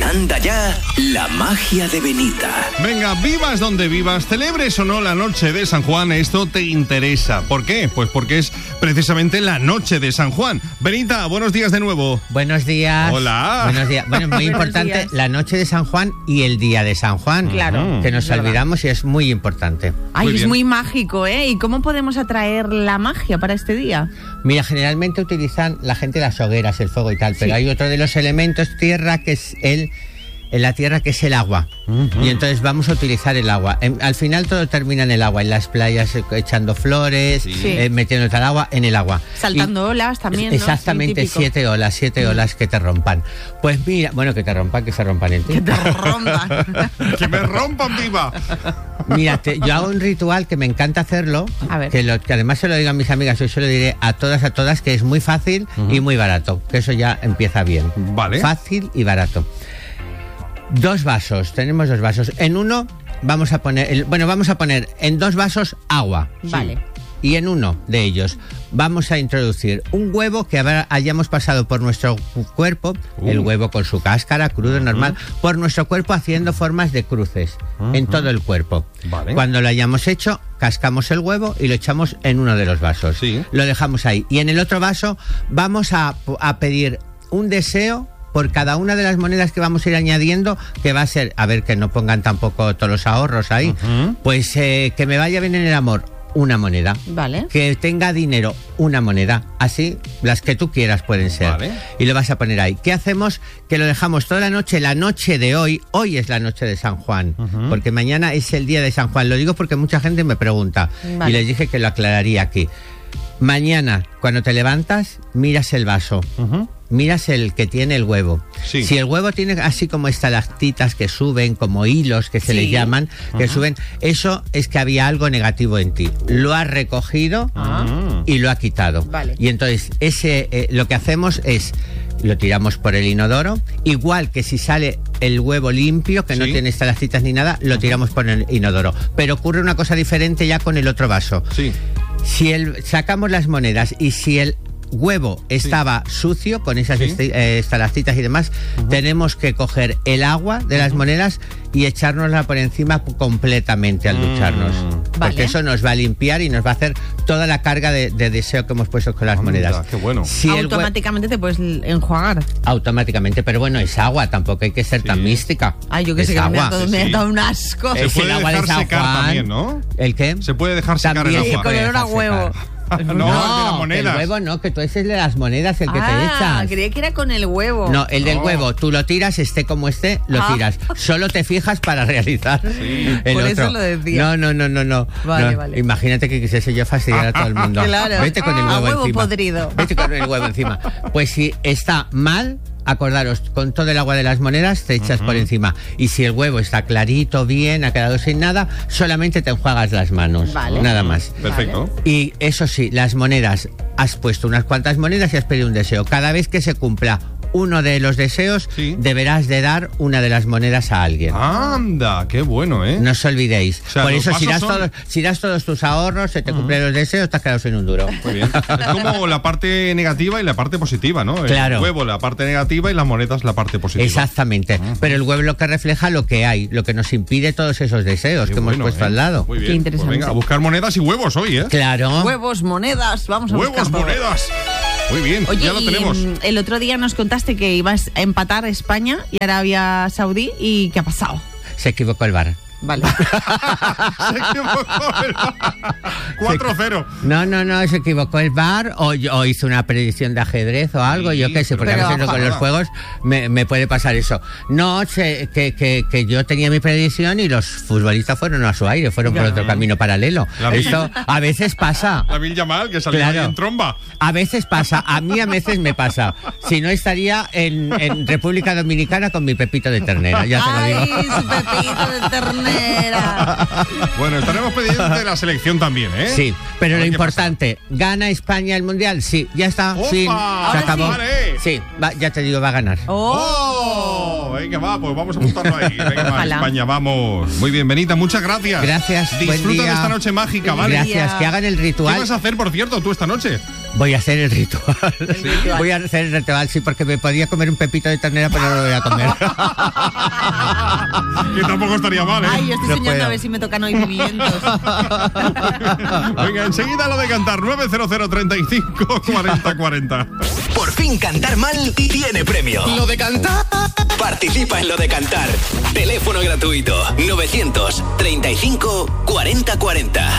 Anda ya, la magia de Benita. Venga, vivas donde vivas, celebres o no la noche de San Juan, esto te interesa. ¿Por qué? Pues porque es precisamente la noche de San Juan. Benita, buenos días de nuevo. Buenos días. Hola. Buenos días. Bueno, muy importante la noche de San Juan y el día de San Juan. Claro. Que nos olvidamos y es muy importante. Ay, es bien. muy mágico, ¿eh? ¿Y cómo podemos atraer la magia para este día? Mira, generalmente utilizan la gente las hogueras, el fuego y tal, pero hay otro de los elementos tierra que es la tierra, que es el agua. Y entonces vamos a utilizar el agua. Al final todo termina en el agua, en las playas echando flores, metiéndote al agua, en el agua. Saltando olas también, ¿no? Exactamente, Sí, típico. 7 olas que te rompan. Pues mira, bueno, que se rompan en ti. Que te rompan. ¡Que me rompan viva! Mira, yo hago un ritual que me encanta hacerlo, A ver. que además se lo digo a mis amigas, yo se lo diré a todas, que es muy fácil y muy barato, que eso ya empieza bien. Vale. Fácil y barato. Tenemos dos vasos. En uno vamos a poner en 2 vasos agua. Vale. Y en uno de ellos vamos a introducir un huevo que hayamos pasado por nuestro cuerpo, el huevo con su cáscara, crudo, normal, por nuestro cuerpo haciendo formas de cruces en todo el cuerpo. Vale. Cuando lo hayamos hecho, cascamos el huevo y lo echamos en uno de los vasos. Sí. Lo dejamos ahí. Y en el otro vaso vamos a pedir un deseo por cada una de las monedas que vamos a ir añadiendo, que va a ser, a ver, que no pongan tampoco todos los ahorros ahí, pues que me vaya bien en el amor, una moneda. Vale. Que tenga dinero, una moneda. Así, las que tú quieras pueden ser. Vale. Y lo vas a poner ahí. ¿Qué hacemos? Que lo dejamos toda la noche de hoy. Hoy es la noche de San Juan, porque mañana es el día de San Juan. Lo digo porque mucha gente me pregunta, Vale. y les dije que lo aclararía aquí. Mañana, cuando te levantas, miras el vaso. Miras el que tiene el huevo. Sí. Si el huevo tiene así como estalactitas que suben, como hilos que se le llaman, que suben, eso es que había algo negativo en ti. Lo has recogido y lo ha quitado. Vale. Y entonces lo que hacemos es lo tiramos por el inodoro, igual que si sale el huevo limpio, que no tiene estalactitas ni nada, lo tiramos por el inodoro. Pero ocurre una cosa diferente ya con el otro vaso. Sí. Si sacamos las monedas y si el huevo estaba sucio con esas estalactitas y demás, tenemos que coger el agua de las monedas y echárnosla por encima completamente al ducharnos. Porque Vale. eso nos va a limpiar y nos va a hacer toda la carga de deseo que hemos puesto con las monedas. Qué bueno. Si Automáticamente te puedes enjuagar. automáticamente, pero bueno, es agua, tampoco hay que ser tan mística. Ay, yo que Es sé, que agua. me ha dado un asco. Se Es puede el agua de dejar San secar Juan. también, ¿no? ¿El qué? Se puede dejar secar el También se agua. puede Con olor a dejar huevo. secar. No, el de las monedas. El huevo no, que tú ese es el de las monedas, el que te echas. Creía que era con el huevo. No, el del No. huevo, tú lo tiras, esté como esté, lo tiras. Solo te fijas para realizar el Por otro. eso lo decía. No. Vale, No, vale. Imagínate que quisiese yo fastidiar a todo el mundo. Claro. Vete con el huevo huevo encima. podrido. Vete con el huevo encima. Pues si está mal, acordaros, con todo el agua de las monedas te echas por encima. Y si el huevo está clarito, bien, ha quedado sin nada, solamente te enjuagas las manos. Vale. Nada más. Perfecto. Y eso sí, las monedas, has puesto unas cuantas monedas y has pedido un deseo. Cada vez que se cumpla uno de los deseos, deberás de dar una de las monedas a alguien. Anda, qué bueno, ¿eh? No os olvidéis. O sea, Por los eso, pasos si das todos tus ahorros, se te cumplen los deseos, te has quedado sin un duro. Muy bien. Es como la parte negativa y la parte positiva, ¿no? Claro. El huevo, la parte negativa, y las monedas, la parte positiva. Exactamente. Pero el huevo lo que refleja lo que hay, lo que nos impide todos esos deseos Qué que bueno, hemos puesto al lado. Muy bien. Qué interesante. Pues venga, a buscar monedas y huevos hoy, ¿eh? Claro. Huevos, monedas, vamos a Huevos, buscar todo. monedas. Muy bien, Oye, ya lo tenemos. el otro día nos contaste que ibas a empatar España y Arabia Saudí. ¿Y qué ha pasado? Se equivocó el bar. Vale. Se equivocó. 4-0. No, se equivocó el bar o hizo una predicción de ajedrez o algo, yo qué sé, porque a pero veces con los juegos me puede pasar eso. No, que yo tenía mi predicción y los futbolistas fueron a su aire, fueron por otro camino paralelo. Esto a veces pasa. La Vil Yamal, que salió Claro. ahí en tromba. A veces pasa, a mí a veces me pasa. Si no, estaría en República Dominicana con mi pepito de ternera, ya te lo Ay, digo. su pepito de ternera. Bueno, estaremos pendientes de la selección también, ¿eh? Sí, pero A lo ver qué importante, ¿gana España el Mundial? Sí, ya está, ¡Opa! sí, se Ahora acabó. sí. Vale. Sí, ya te digo, va a ganar. ¡Oh! Venga. Venga, va, pues vamos a apuntarlo ahí. Venga, va, Ojalá. España, vamos. Muy bien, Benita, muchas gracias. Gracias, buen Disfruta día. de esta noche mágica, ¿vale? Gracias, que hagan el ¿Qué ritual. vas a hacer, por cierto, tú esta noche? Voy a hacer el ritual. Voy a hacer el ritual, sí, porque me podía comer un pepito de ternera, pero no lo voy a comer. Que tampoco estaría mal, ¿eh? Ay, yo estoy No soñando puedo. a ver si me tocan hoy pimientos. Venga, enseguida lo de cantar. 900 35 40 40. Por fin cantar mal tiene premio. Lo de cantar. Participa en lo de cantar. Teléfono gratuito 900 35 40 40.